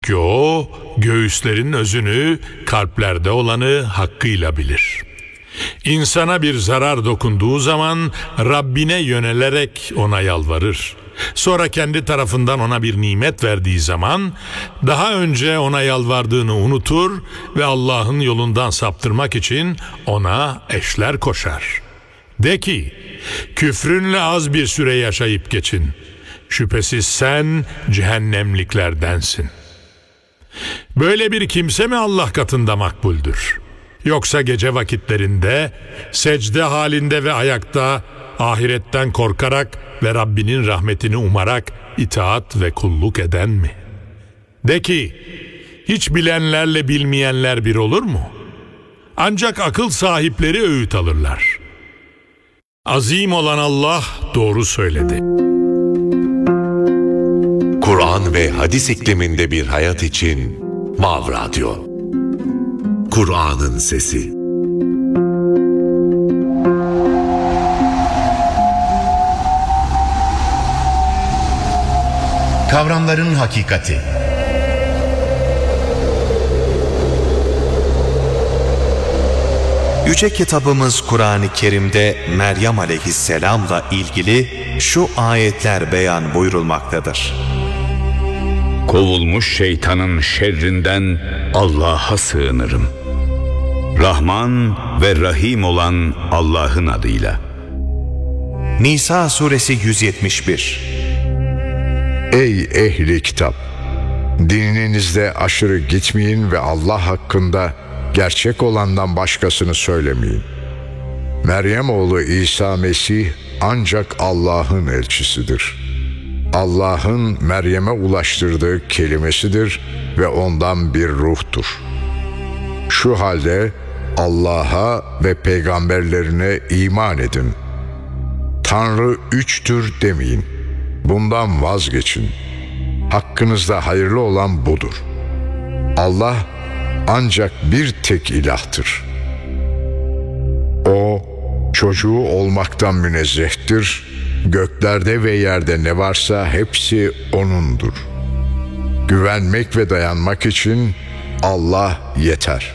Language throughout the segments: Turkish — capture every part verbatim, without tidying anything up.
Çünkü o göğüslerin özünü, kalplerde olanı hakkıyla bilir. İnsana bir zarar dokunduğu zaman Rabbine yönelerek ona yalvarır. Sonra kendi tarafından ona bir nimet verdiği zaman daha önce ona yalvardığını unutur ve Allah'ın yolundan saptırmak için ona eşler koşar. De ki, küfrünle az bir süre yaşayıp geçin. Şüphesiz sen cehennemliklerdensin. Böyle bir kimse mi Allah katında makbuldür? Yoksa gece vakitlerinde, secde halinde ve ayakta, ahiretten korkarak ve Rabbinin rahmetini umarak itaat ve kulluk eden mi? De ki, hiç bilenlerle bilmeyenler bir olur mu? Ancak akıl sahipleri öğüt alırlar. Azim olan Allah doğru söyledi. Kur'an ve hadis ikliminde bir hayat için Mav Radyo. Kur'an'ın sesi. Kavramların hakikati. Yüce kitabımız Kur'an-ı Kerim'de Meryem aleyhisselamla ilgili şu ayetler beyan buyurulmaktadır. Kovulmuş şeytanın şerrinden Allah'a sığınırım. Rahman ve Rahim olan Allah'ın adıyla. Nisa suresi yüz yetmiş bir. Ey ehli kitap! Dininizde aşırı gitmeyin ve Allah hakkında gerçek olandan başkasını söylemeyin. Meryem oğlu İsa Mesih ancak Allah'ın elçisidir. Allah'ın Meryem'e ulaştırdığı kelimesidir ve ondan bir ruhtur. Şu halde Allah'a ve peygamberlerine iman edin. Tanrı üçtür demeyin. Bundan vazgeçin. Hakkınızda hayırlı olan budur. Allah ancak bir tek ilahtır. O çocuğu olmaktan münezzehtir. Göklerde ve yerde ne varsa hepsi O'nundur. Güvenmek ve dayanmak için Allah yeter.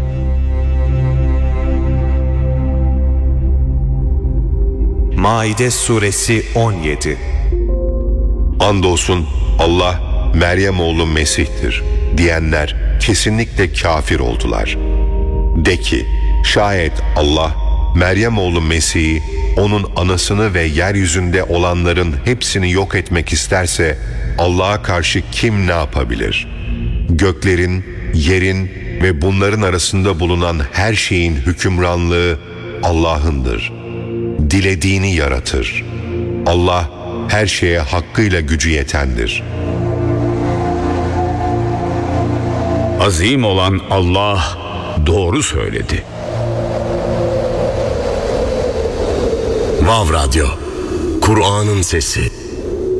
Maide suresi on yedi. Andolsun Allah Meryem oğlu Mesih'tir diyenler kesinlikle kafir oldular. De ki, şayet Allah Meryem oğlu Mesih'i, onun anasını ve yeryüzünde olanların hepsini yok etmek isterse Allah'a karşı kim ne yapabilir? Göklerin, yerin ve bunların arasında bulunan her şeyin hükümranlığı Allah'ındır. Dilediğini yaratır. Allah her şeye hakkıyla gücü yetendir. Azim olan Allah doğru söyledi. Mav Radyo, Kur'an'ın sesi.